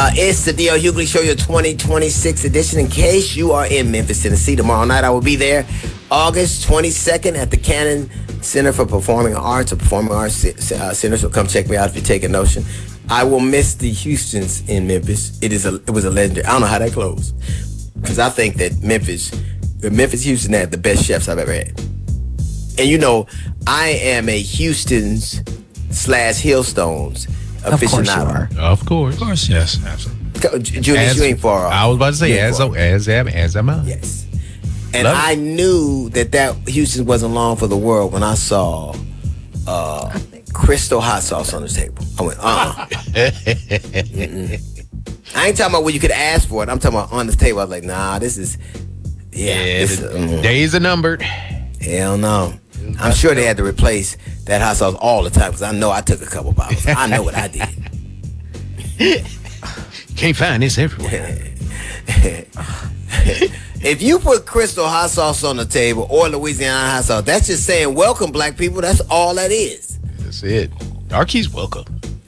It's the D.L. Hughley Show, your 2026 edition. In case you are in Memphis, Tennessee, tomorrow night I will be there, August 22nd at the Cannon Center for Performing Arts, or Performing Arts Center. So come check me out if you're taking notion. I will miss the Houstons in Memphis. It was a legendary. I don't know how that closed, because I think that Memphis Houston had the best chefs I've ever had. And you know, I am a Houston's / Hillstones aficionado. Of course, yes, absolutely. Julius, you ain't far off. I was about to say, as am I. Yes. And I knew that Houston wasn't long for the world when I saw Crystal hot sauce on the table. I went, I ain't talking about where you could ask for it. I'm talking about on the table. I was like, nah, this is, days are numbered. Hell no. I'm sure they had to replace that hot sauce all the time, because I know I took a couple bottles. I know what I did. Can't find this everywhere. If you put Crystal hot sauce on the table or Louisiana hot sauce, that's just saying welcome, black people. That's all that is. That's it. Darky's welcome.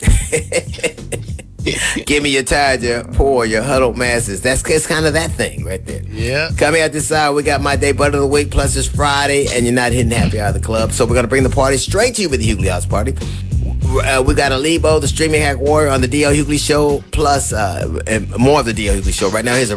Give me your tired, your poor, your huddled masses. It's kind of that thing right there. Yeah. Coming out this side, we got my day butt of the week, plus it's Friday, and you're not hitting happy hour of the club. So we're going to bring the party straight to you with the Hughley House Party. We got Alibo, the streaming hack warrior, on the D.L. Hughley Show, plus and more of the D.L. Hughley Show. Right now, here's a